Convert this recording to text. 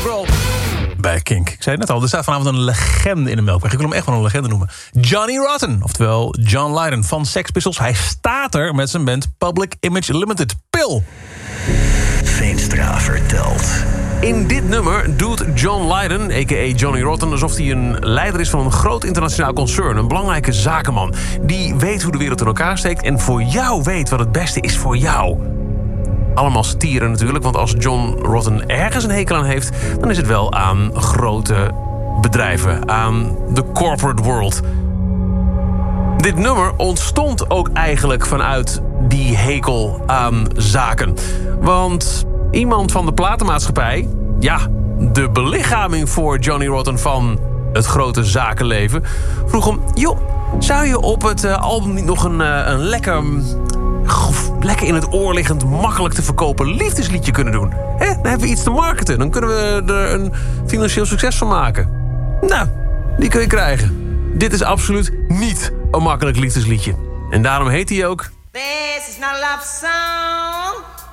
rock'n'roll. Bij Kink. Ik zei het net al, er staat vanavond een legende in de Melkweg. Ik wil hem echt wel een legende noemen. Johnny Rotten, oftewel John Lydon van Sex Pistols. Hij staat er met zijn band Public Image Limited. Pil! Veenstra vertelt. In dit nummer doet John Lydon, a.k.a. Johnny Rotten, alsof hij een leider is van een groot internationaal concern. Een belangrijke zakenman. Die weet hoe de wereld in elkaar steekt en voor jou weet wat het beste is voor jou. Allemaal satire natuurlijk, want als John Rotten ergens een hekel aan heeft, dan is het wel aan grote bedrijven, aan de corporate world. Dit nummer ontstond ook eigenlijk vanuit die hekel aan zaken. Want iemand van de platenmaatschappij, ja, de belichaming voor Johnny Rotten van het grote zakenleven, vroeg hem: joh, zou je op het album niet nog een lekker in het oor liggend, makkelijk te verkopen liefdesliedje kunnen doen? Dan hebben we iets te marketen. Dan kunnen we er een financieel succes van maken. Nou, die kun je krijgen. Dit is absoluut niet een makkelijk liefdesliedje. En daarom heet hij ook... This is not a love song.